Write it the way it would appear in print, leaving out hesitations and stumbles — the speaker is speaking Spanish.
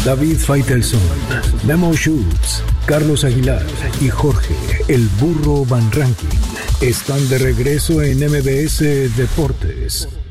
David Faitelson, Memo Schutz, Carlos Aguilar y Jorge El Burro Van Rankin están de regreso en MBS Deportes.